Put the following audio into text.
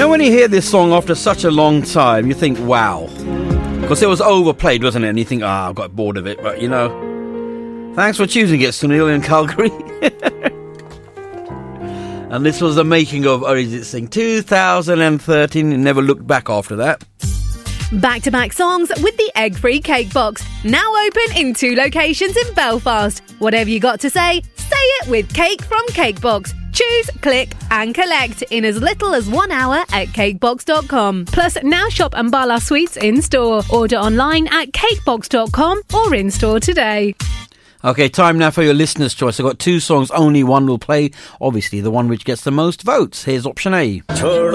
know, when you hear this song after such a long time, you think, wow. Because it was overplayed, wasn't it? And you think, I got bored of it. But, you know, thanks for choosing it, Sunil in Calgary. And this was the making of Arijit Singh 2013. It never looked back after that. Back-to-back songs with the egg-free cake box. Now open in 2 locations in Belfast. Whatever you got to say it with Cake from Cakebox. Choose, click and collect in as little as 1 hour at cakebox.com. Plus, now shop Ambala Sweets in-store. Order online at cakebox.com or in-store today. Okay, time now for your listener's choice. I've got 2 songs, only one will play. Obviously, the one which gets the most votes. Here's option A.